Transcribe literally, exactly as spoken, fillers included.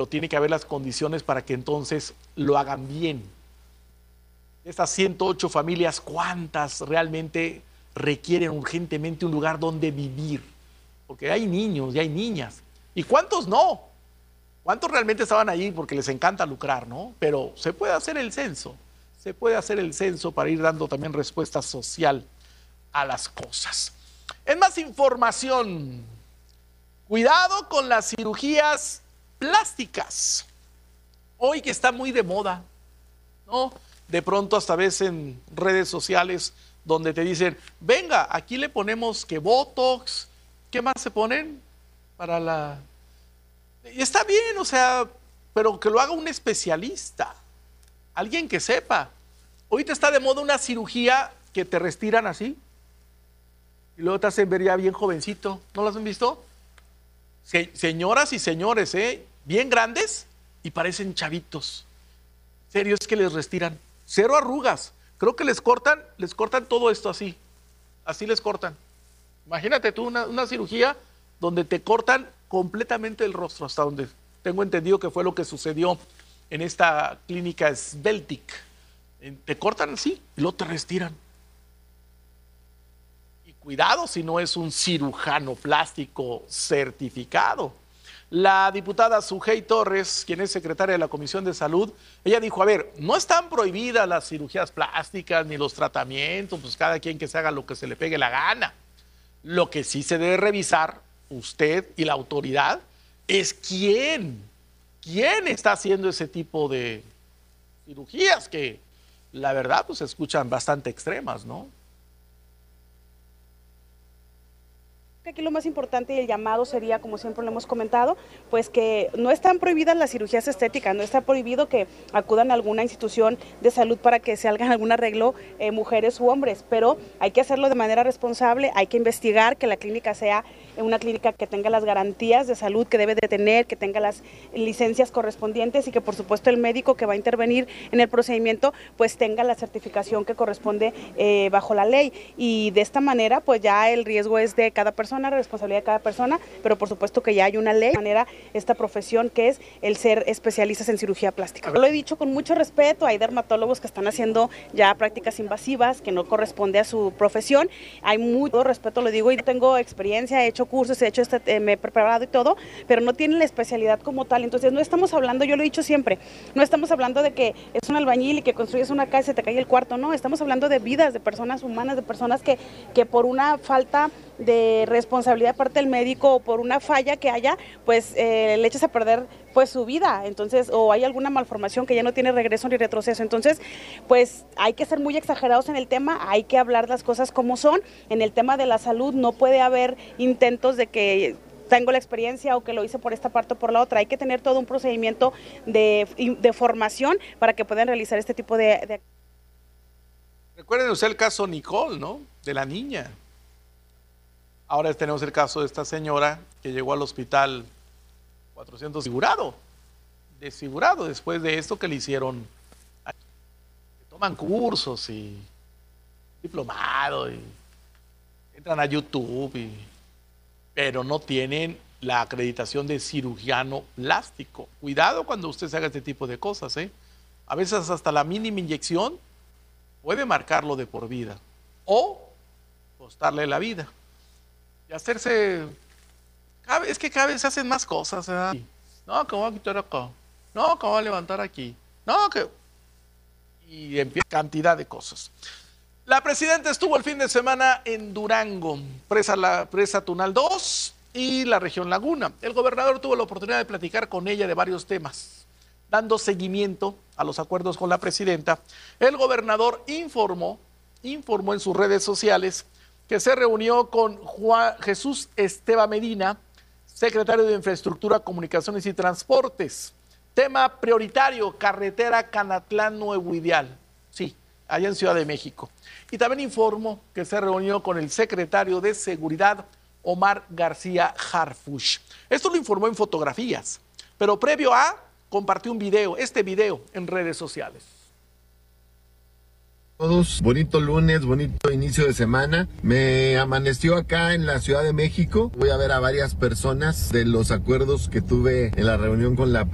pero tiene que haber las condiciones para que entonces lo hagan bien. De estas ciento ocho familias, ¿cuántas realmente requieren urgentemente un lugar donde vivir? Porque hay niños y hay niñas. ¿Y cuántos no? ¿Cuántos realmente estaban ahí porque les encanta lucrar, no? Pero se puede hacer el censo, se puede hacer el censo para ir dando también respuesta social a las cosas. En más información, cuidado con las cirugías plásticas. Hoy que está muy de moda, ¿no? De pronto hasta ves en redes sociales donde te dicen, venga, aquí le ponemos que Botox, ¿qué más se ponen? Para la... Y está bien, o sea, pero que lo haga un especialista, alguien que sepa. Ahorita está de moda una cirugía que te restiran así y luego te hacen ver ya bien jovencito. ¿No las han visto? Se, señoras y señores, ¿eh? Bien grandes y parecen chavitos. En serio, es que les restiran. Cero arrugas. Creo que les cortan, les cortan todo esto así. Así les cortan. Imagínate tú una, una cirugía donde te cortan completamente el rostro, hasta donde tengo entendido que fue lo que sucedió en esta clínica Sveltic. Te cortan así y luego te restiran. Y cuidado si no es un cirujano plástico certificado. La diputada Sujei Torres, quien es secretaria de la Comisión de Salud, ella dijo, a ver, no están prohibidas las cirugías plásticas ni los tratamientos, pues cada quien que se haga lo que se le pegue la gana. Lo que sí se debe revisar, usted y la autoridad, es quién, quién está haciendo ese tipo de cirugías que, la verdad, pues se escuchan bastante extremas, ¿no? Aquí lo más importante y el llamado sería, como siempre lo hemos comentado, pues que no están prohibidas las cirugías estéticas, no está prohibido que acudan a alguna institución de salud para que se hagan algún arreglo, eh, mujeres u hombres, pero hay que hacerlo de manera responsable, hay que investigar que la clínica sea una clínica que tenga las garantías de salud que debe de tener, que tenga las licencias correspondientes y que por supuesto el médico que va a intervenir en el procedimiento pues tenga la certificación que corresponde eh, bajo la ley, y de esta manera pues ya el riesgo es de cada persona, la responsabilidad de cada persona, pero por supuesto que ya hay una ley, de manera esta profesión que es el ser especialistas en cirugía plástica. Lo he dicho con mucho respeto, hay dermatólogos que están haciendo ya prácticas invasivas que no corresponde a su profesión, hay mucho respeto, lo digo, y tengo experiencia, he hecho cursos, he hecho este, eh, me he preparado y todo, pero no tienen la especialidad como tal. Entonces no estamos hablando, yo lo he dicho siempre, no estamos hablando de que es un albañil y que construyes una casa y te cae el cuarto, no, estamos hablando de vidas, de personas humanas, de personas que, que por una falta de responsabilidad parte del médico o por una falla que haya, pues eh, le echas a perder pues su vida, entonces, o hay alguna malformación que ya no tiene regreso ni retroceso, entonces, pues hay que ser muy exagerados en el tema, hay que hablar las cosas como son, en el tema de la salud no puede haber intentos de que tengo la experiencia o que lo hice por esta parte o por la otra, hay que tener todo un procedimiento de, de formación para que puedan realizar este tipo de... de... Recuerden usted el caso Nicole, ¿no? De la niña. Ahora tenemos el caso de esta señora que llegó al hospital cuatrocientos desfigurado, desfigurado después de esto que le hicieron. Toman cursos y diplomado y entran a YouTube, y, pero no tienen la acreditación de cirujano plástico. Cuidado cuando usted se haga este tipo de cosas, ¿eh? A veces hasta la mínima inyección puede marcarlo de por vida o costarle la vida. Y hacerse, es que cada vez se hacen más cosas, ¿verdad? No, que voy a quitar acá, no, que voy a levantar aquí, no, que... Y empieza cantidad de cosas. La presidenta estuvo el fin de semana en Durango, presa, la, presa Tunal dos y la región Laguna. El gobernador tuvo la oportunidad de platicar con ella de varios temas. Dando seguimiento a los acuerdos con la presidenta, el gobernador informó, informó en sus redes sociales que se reunió con Juan Jesús Esteban Medina, secretario de Infraestructura, Comunicaciones y Transportes. Tema prioritario, carretera Canatlán-Nuevo Ideal. Sí, allá en Ciudad de México. Y también informó que se reunió con el secretario de Seguridad, Omar García Harfuch. Esto lo informó en fotografías, pero previo a, compartió un video, este video en redes sociales. Todos, bonito lunes, bonito inicio de semana. Me amaneció acá en la Ciudad de México. Voy a ver a varias personas de los acuerdos que tuve en la reunión con la